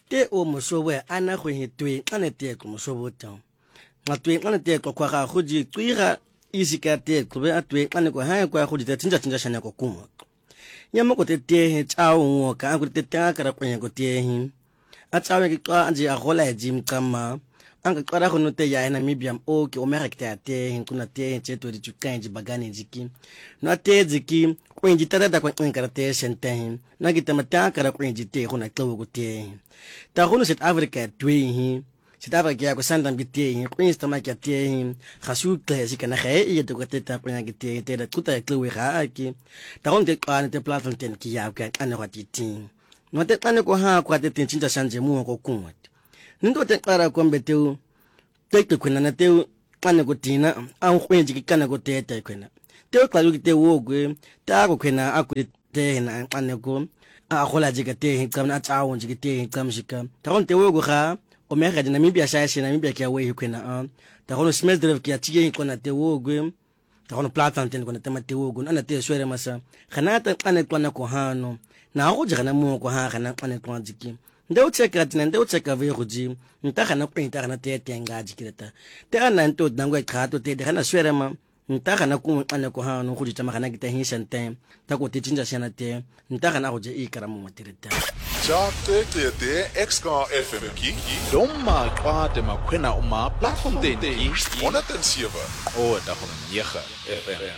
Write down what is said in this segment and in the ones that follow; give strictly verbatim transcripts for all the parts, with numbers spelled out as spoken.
te o mosowe ana go hetwe ana te ko mosobo tang ngatwe ana te ko kwa ga go di tsira isika te ko be atwe ana ko ha kwa go di tsinja tsinja shana ko kuma nyama ko te te he tsao ngo ka go te ta ka ra ko ko te hin a tsawe ke kwa anje a gola jim kama anga kwara go note ya ena mibiam o ke o mera ke te hin kuna te che to di tsukanji bagani jiki no te jiki ko inji tara da ko ngara te senten na kita mata ka ra ko inji te go na tlo go te ta go no South Africa twe hin South Africa ko sandam bi te hin ko insta ma ke te hin khasu te si kana khae e to ko te ta ko ngi te te da tuta tlo we ga ki ta go te kwa te platform ten ki ya ka ana ko ti tin no te kana ko ha ko te tin chinta sanje mu ko kunwa ndo te kara ko mbeteu te kwena na te kana ko tina a go kwenji kana ko te te kwena te o klalu te wo gwe ta go kwena a ku te na kana ko a gola jika te hin kamna ta won jika te hin kamshika ta gon te wo go ga o me ga na Namibia sha sha Namibia ke we kwena a ta gon smes drive ke ati ko na te wo gwe ta gon platform ten ko na te ma te wo go na te swere masa khana ta kana ko na ko hano na go jika na mo ko ha kana kana ko jiki ndeu cheka tina ndeu cheka ve goji nta kana ko nta kana te te nga jikireta te kana nto dangwe khato te de kana swere ma nta kana ku ana ko ha no go ditama kana kita hin sente ta ko te tsinja shana te nta kana go je e kara mo matireta ja te te te X K F M ki doma kwa te makwena uma platform te ki honderd en sewe o da honderd en negen F M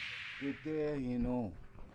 te you know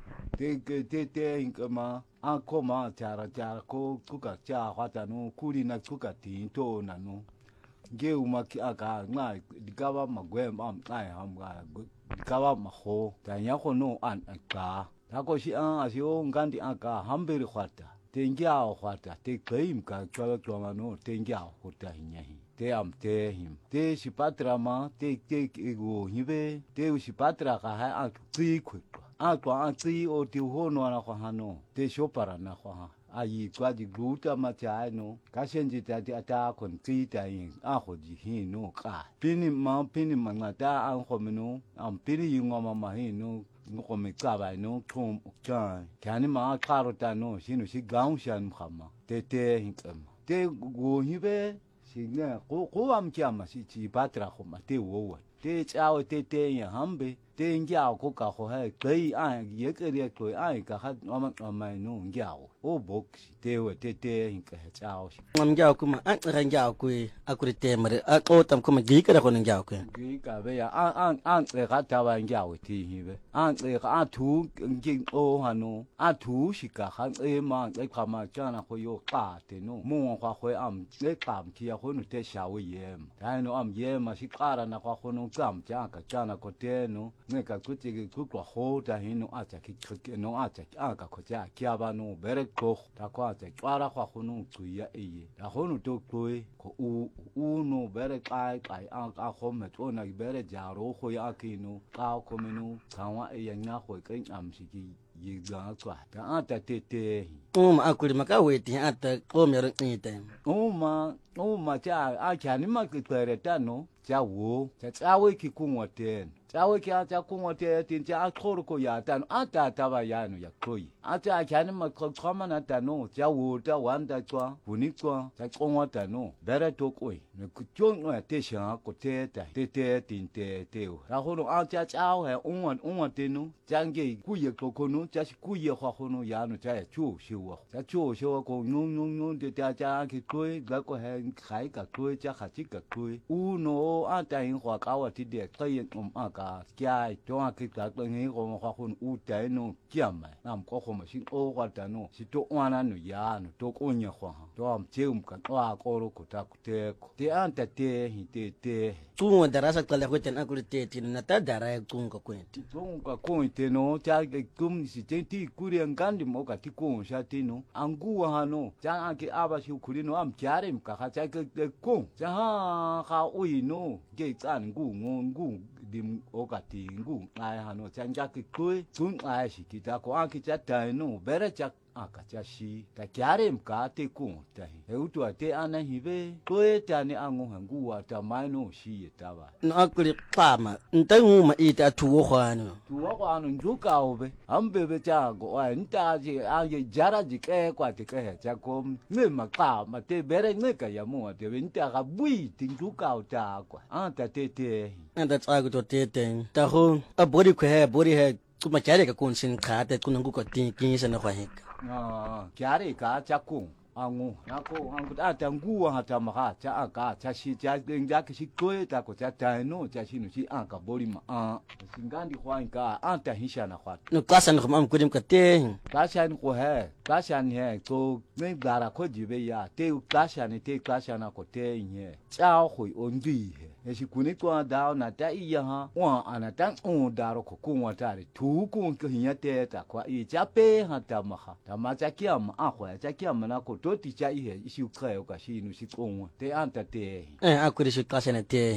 te te te inkama a koma tara tara ko kuka cha hwata no kuri na kuka tinto na no ge uma ki aka nga dikaba magwem am ai ham ga dikaba maho tanya ko no an ka ta ko shi an asio ngandi aka hambere hwata tengia hwata te claim ka kwa kwa no tengia hwata hinyahi te am te him te sipatrama te te go hibe te sipatra ka ha a tsi kwekwa a kwa a tsi o te hono ana kwa hano te shopara na kwa ai kwa di gluta macha no ka shenji ta ti ata kon tsi ta yin a ho ji hi no ka pini ma pini ma ngata an ho meno am pini yinga ma ma hi no ngo me ka ba no kom ka kani ma ka ro ta no shinu shi gaung shan khama te te hin kam te go hibe Sina ko ko am kiama si chi patra ko ma te wo te chao te te ya hambe te ngia ko ka ho ha kai a ye ke re ko ai ka ha ma ma no ngia o box te wo te te hin ka chao ngam ngia ko ma an ra ngia ko akuri te mare a ko tam ko ma gi ka ko ngia ko gi ka be ya an an an e ka ta ba ngia o ti hi be an e ka a tu ngi o ha no a tu shi ka ha e ma e ka ma cha na ko yo ka te no mo kwa ko am e ka am ki ko no te sha wo yem dai no am yem ma shi kara na kwa ko no kam cha ka cha na ko te no ne ka ku ti ku ko ho ta hi no a cha ki ki no a cha a ka ko cha ki aba no bere ko ta kwa cha kwara kwa ko no tu ya e da ho no to ko ko u u no bere kai kai a a ho me to na bere ja ro ko ya ki no ka ko me no ka wa e ya nya ko kai am shi ki yi ga kwa ta a ta te te um akuri maka weti ata ko me ro nite uma uma cha a cha ni ma ki tere ta no cha wo cha cha we ki ku ngo ten cha we ki a cha ku ngo te tin cha a khoro ko ya ta no a ta ta ba ya no ya koi a cha cha ni ma ko khama na ta no cha wo ta wan ta chwa buni chwa cha ko ngo ta no bere to koi ne ku chong no te sha ko te ta te te tin te te ra ho no a cha cha he un wan un wan te no cha nge ku ye ko ko no cha ku ye hwa ho no ya no cha ya chu shi wo cha chu shi wo ko no no no te cha cha ki koi ga ko he khai ka koi cha kha chi ka koi u no a ta hin hwa ka wa ti de kai um a ka kya to a ki ka to ngi ko hwa hun u ta no kya ma nam ko ko ma shi o wa ta no si to wa na no ya no to ko nya hwa to am che um ka wa ko ro ko ta ku te ko te an ta te hi te te tu darasa kala ko ten akuri te tin na ta dara ku ko kwenti to ka ko te no cha kum si te ti ku ri an kan di mo ka ti ko sha ti no an gu wa no cha a ki aba shi ku ri no am kyare m ka ha cha ke ko cha ha ha u no ge tsan gu ngon gu dim o ka ti gu ai ha no cha ja ki ku tun ai shi ki ta ko a ki cha ta no bere cha aka chashi ta kyare mka te ku ta he utu ate ana hive toe tani angu hanguwa ta maino shi taba no akuri qama ntanguma ita tuwo khwana tuwo khwana njuka obe ambe be chago wa ntaji aye jara jike kwa te ke cha ko me maqama te bere ngeka ya mo te nta ga bui tinjuka uta kwa anta te te anda tsago to te te ta ho a body ko he body he kuma kyare ka kun sin kha te kun ngu ko tin kin sa na khwa he ah kyare ka cha ku angu nako angu ata nguwa hata maha cha aka cha shi cha ngia ki shi koe ta ko cha ta no cha shi no shi anka boli ma a singandi khwa inka anta hisha na khwa no klasa no mam kudim ka te klasa ni ko he klasa ni he to me dara ko jibe ya te klasa ni te klasa na ko te nye cha khoi ondi he e shi kuni ko da na ta iya ha wa ana tan on daro ko ku wa ta ri tu ku ko hinya te ta kwa i cha pe hata maha ta ma cha kiam a khwa cha kiam na ko to ti cha i he shi ukha ka shi no shi ko te anta te eh akuri shi klasa na te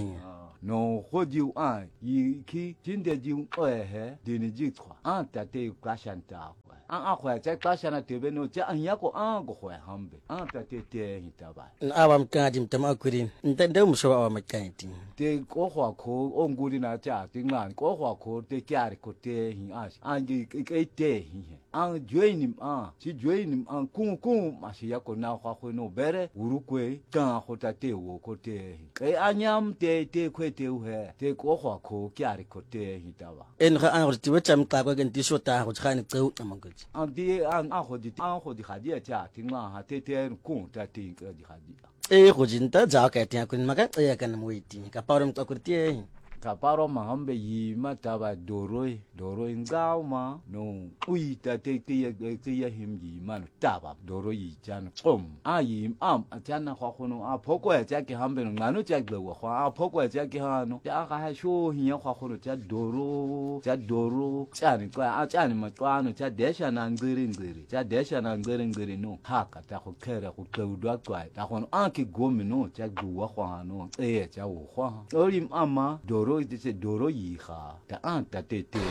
no khodiu a yi ki jinde ji o he de ni ji kwa anta te klasa ta an a khwa cha klasa na te be no cha an ya ko an go khwa hambe anta te te hitaba awam ka dim tam akuri ntende mu so awam ka ti te ko khwa ko onguri na cha ti ngan ko khwa ko te kyar ko te hi a an ji ke te hi an joinim a si joinim an ku ku ma si ya ko na khwa ko no bere urukwe ta ko ta te wo ko te ke anyam te te kwe te u he te ko khwa ko kyar ko te hitaba en ga an ti wacham ka ko gen ti so ta ko khani qeu amangaji an di an a ho di an ho di khadi cha ti ma ha te te ku ta ti ka di khadi e go jinta ja ka ti akun maka e kan mo iti ka parum ka kurti ka paro ma hambe yi mata ba doroi doroi ngao ma no ui ta te te ya te ya him yi man ta ba doroi jan om a yi am atana khwa khono a phoko ya ja ke hambe no ngano ja gbe wa khwa a phoko ya ja ke ha no ja ga ha sho hi ya khwa khono ja doro ja doro ja ni kwa a ja ni ma kwa no ja desha na ngiri ngiri ja desha na ngiri ngiri no ha ka ta ko khere ko ke udwa kwa ta khono a ki gomi no ja gwa khwa no e ja wo khwa ori ama doro dice doro hija ta anta te te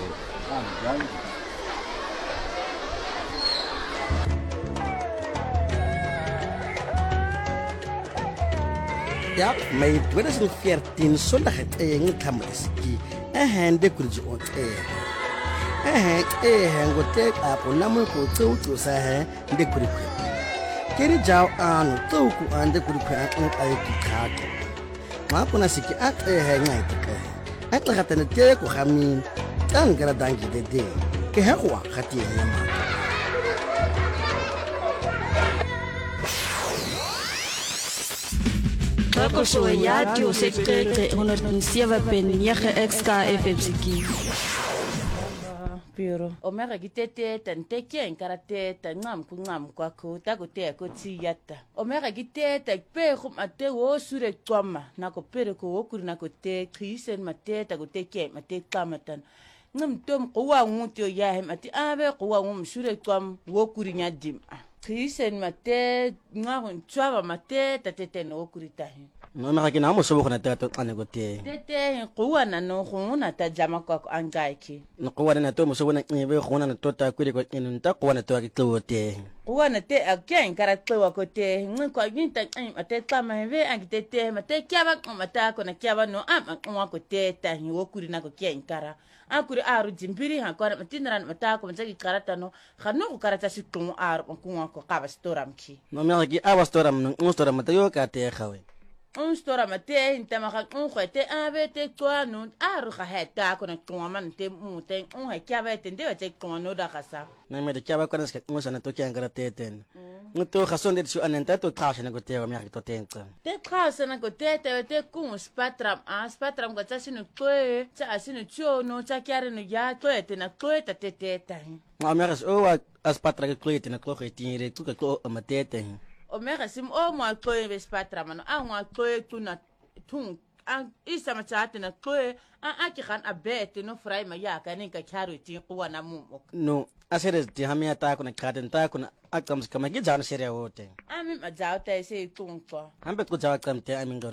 an ja mai twintig veertien sondag het eng kamriski a hande kurji on e eh eh hango te a ponamu ko tsu tsu sa he de kurikwe keri jaw anu tsu ku ande kurikwe an ai ki khato ma kuna siki a e he ngai te ke a tla gata ne te ko gamin tan gara dangi de de ke ha kwa gati ya ma Kako so ja tu sekte honderdzeven punt negen X K F M Siki. Pero omega gitete tante kien karate tangam ku ngam kwa ku ta ko te ko ti yata omega gitete pe khum ate wo sure twama na ko pere ko okuri na ko te krisen mate ta ko te ke mate kamatan ngam tom ko wa ngutyo ya he mate abe ko wa ngum sure twam wo kuri nya dim krisen mate ngarun twaba mate ta te te no kuri ta he no me ga ke na mo so go na ta to ane go te te te ko wa na no go na ta jama ko angai ki no ko wa na to mo so na e be go na to ta ku ri ko in ta ko na to ki to te ko wa na te a ken kara to ko te ngi ko yin ta ai te ta ma ve an te te ma te kya ba ma ta ko na kya ba no am an ko te ta hi wo kuri na ko ken kara an kuri aru jimbiri ha ko ma tinran ma ta ko ma ki karata no khano ko karata si to ar ko ko ka ba storam ki no me ga ki a ba storam no storam ma ta yo ka te khawe un stora mate inta maka un khete abete kwanu aru khata ko na twaman te mute un ha kyabe te de te kwanu da khasa na me de kyabe ko na sket mo sana to kyan gara te ten muto khason de su anenta to khasha na ko te wa me to ten te khasa na ko te te te kun spatram a spatram ko tsinu ko tsa asinu cho no tsa kyare no ya to te na ko te te te ta ma me ras o wa aspatra ko te na ko kheti re ku ko mate te o mega sim o mo ko e spatra mano a mo ko tu na tun an isa ma chat na ko an a ki khan abete no frai ma ya ka ni ka kharu ti ko na mu no asere ti hamia ta ko na kaden ta ko na akam kama gi jan sere wote ami ma jauta se tun ko ambe ko jawa kam te ami ngorona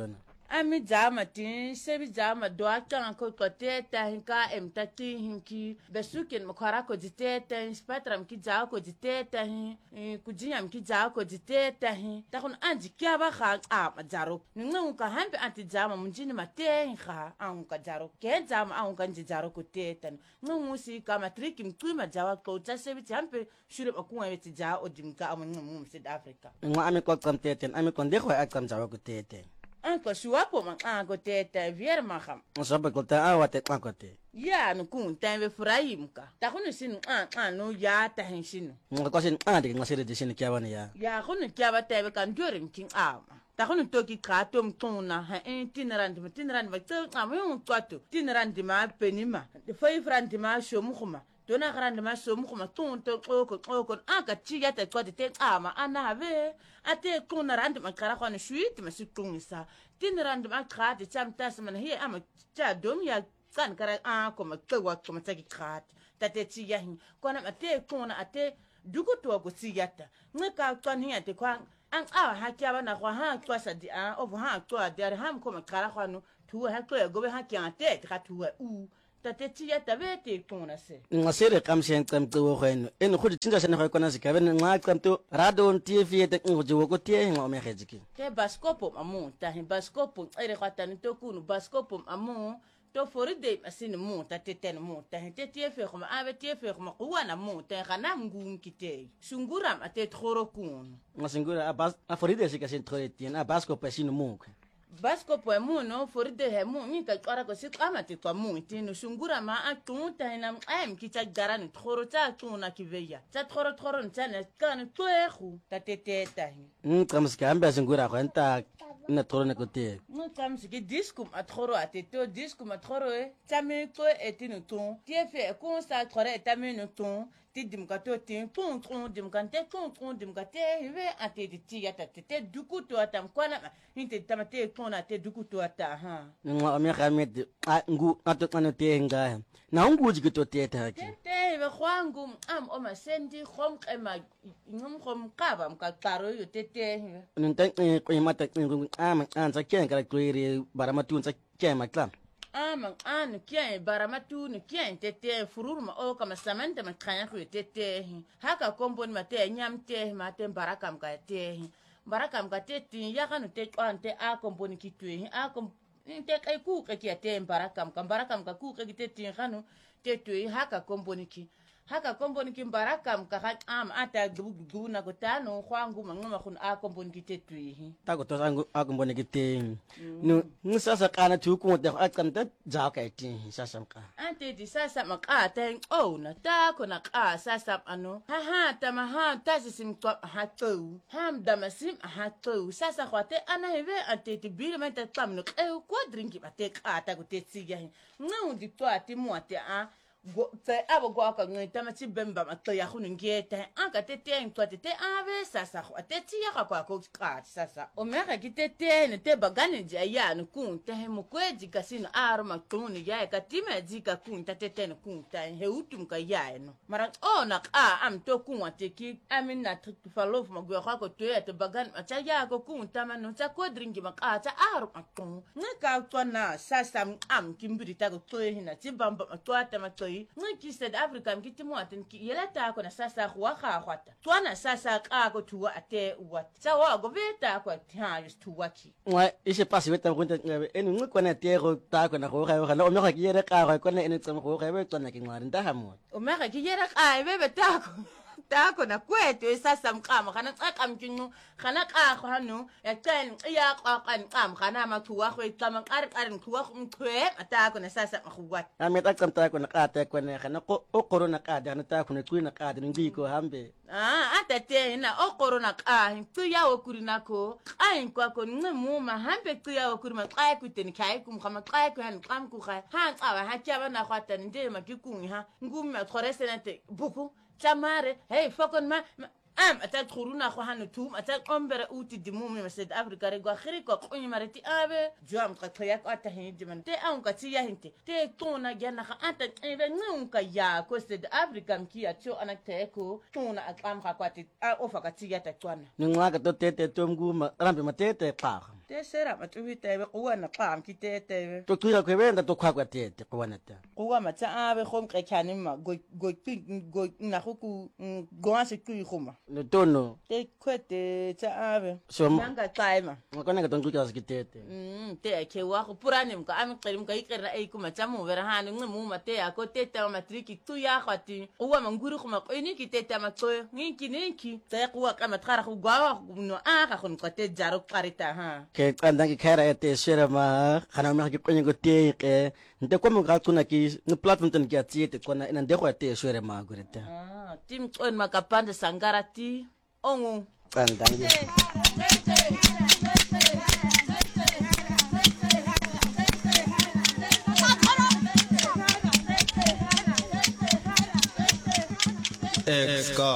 ami jama tin sebi jama do aka ko ko teta hinka em tati hinki besuken mkhara ko diteta spatram ki ja ko diteta hin kujinyam ki ja ko diteta hin ta kun anji kya ba kha a majaro ningu ka hambe anti jama munjini mate kha an ka jaro ke jama an ka nji jaro ko teta ngu si ka matriki mtui majawa ko ta sebi hambe shure ba kuwa beti ja odimka amun mu South Africa ngwa ami ko kam teten ami kon de ko akam jawa ko teten anko shuapo ma anko teta vier maham sabe ko ta awate kwakote ya no kun tambe furaimka ta kunu sin an an no ya ta hin sinu ngwa ko sin ade ngasere de sin kya bana ya ya kunu kya ba tabe kan dorim kin ama ta kunu toki ka tom tuna ha en tinrand ma tinrand ba to amu kwato tinrand ma penima de foi frand ma shomu khuma dona grande ma shomu khuma ton to ko ko ko aka tiya ta ko te ama ana have ate kuna rand ma kara khone shuit ma situnisa tinrand ma khati chamtas man hi ama cha dom ya kan kara a ko ma kwa ko ma taki khat tate tiya hin kona ate kuna ate dugo to go tiyata ngaka kan hi ate kwa an awa hakya bana kwa ha kwa sa di a over ha kwa der ham ko ma kara khonu tu ha ko go be hakya ate ka tu u tate tiyata bete kuna se ngasere kam sen kam to kheno en khudi tinja sen khoy kona sikaben nga kam to radon T V te ngoje wo tie ngo me khejiki te baskopo amu ta hin baskopo ere kwatani to kunu baskopo amu to foride asin mu ta teten mu ta hin te tie fe khoma ave tie fe khoma kuwana mu ta kana ngum kite sunguram ate khoro kun ngasingura abas aforide sika sen thore tien abasko pesino mu baskopo amu no foride he mu ni ka kwara ko sit amati to mu tinu sungura ma atun ta hinam am kita garan khoro ta tuna kiveya ta khoro khoro ntana kan to ekhu ta tete ta hin mm kam ska ambe singura ko enta na toro ne kote no kam siki diskum atroro ateto diskum atroro e tame ko etinu ton tie fe ko sa khore tame no ton ti dim ka to tin pon tron dim kan te kon tron dim ka te ve ate ti ti ya ta te duku to atam kwana inte tamate kona te duku to ata ha ngwa me khamet ngu atokano te nga na ngu jikito te ta ki te ve khwangu am o ma sendi khom ema ngum khom kaba mka taro yo te te nten ko mata ngu am anza ken kala kwere baramatu nza kema klam ama an kien baramatu ni kien tete fururuma o kama samanta makanya ku tete haka kombon mate nyamte mate barakam ka te barakam ka te tin ya kanu te ante a kombon kitwe a kom te kai ku ka ki te barakam ka barakam ka ku ka te tin kanu te tu haka kombon ki haka kombon ki barakam ka am ata gugu na ko tano khwangu mangoma khun a kombon ki te tu ta ko to sangu a kombon ki te no ngisasa kana tu ko te akam te ja ka ti sasa ka ante di sasa maka ta oh na ta ko na ka sasa ano ha ha ta ma ha ta sim ko ha to ham da masim ha to sasa khote ana heve ante ti bil men ta tam no e ko drinki ba te ka ta ko te tsiga ngau di to ati mo ati a go te abo go ka ngi ta ma ti bemba ma to ya khunu ngete an ka te te to te te ave sasa khote ti ya ka kwa ko ka sasa o me ka ki te te ne te bagane ja ya no kun te mo kweji kasino arma tuni ya ka ti me ji ka kun ta te te no kun ta he utum ka ya no mara o na a am to kun wa te ki amin na tu falof ma go ka ko to ya te bagan ma cha ya ko kun ta ma no cha ko drinki ma ka cha arma tun ne ka to na sasa am kimbiri ta ko to hina ti bamba ma to ta ma to ngi South Africa mkiti mwatin ki yelata ko na sasa khwa kha khwata twana sasa ka ko tuwa ate wat sa wa go beta ko ta just tuwa ki ngwa ise pasi beta ko nte en ngi ko na te go ta ko na go ga ga o me ga ki yere ka go ko na en tsam go ga be tsana ki ngwari nda hamo o me ga ki yere ka be beta ko ta ko na kwetu sasa mqama kana xaqa mkinqu kana qa khanu ya tsen ya qaqan qam kana ma tuwa khwe tsama qar qar tuwa mqwe ata ko na sasa khwat ame ta kam ta ko na ka ta ko na kana ko o corona ka da na ta ko na tu na ka da ngi ko hambe ah ata te na o corona ka tu ya o kurina ko ai ko ko ngmu ma hambe tu ya o kurima qa ku ten kai kum khama qa ku han qam ku kha han qa ha cha ba na khwata nde ma ki ku ha ngum ma khore senate buku chamare hey fokon ma am atat khuruna kho hanu tum atat ombere uti dimumi ma South Africa re go khiri ko kunyi marati abe jam ka khoya ko ata hin diman te an ka tiya hinte te tona gena kha ata ebe ngun ka ya ko South Africa mki ya cho anakte ko tona akam ka kwati a ofa ka tiya ta twana ni ngwa ka to te te to ngu ma rambe ma te te pa te sera matuhi tebe kuwa na qam ki te tebe to tuira kwe benda to kwa kwa tete kwa na ta kuwa matsa abe khom qekhane ma go go go na go ku go se ku khoma no tono te kwete tsa abe so nanga qaima ngakona ka tontuka sikitete mm te ke wa go purane mka am qelim ka ikera ay kuma tsa mo vera hane ngimu mate ya ko tete matriki tu ya khati kuwa manguru khoma qoini ki tete ma qo nginki ninki tsa kuwa ka matkara go gwa no a ga go nqate jaro qarita ha ke qanda ki khaira ete shera ma khana ma ki qonye go te ke nte kwa mo ga tsuna ki no platform tan ki atiete kona ina ndego ate shera ma gureta ah tim qon makapanda sangarati ongu qanda ngi Exca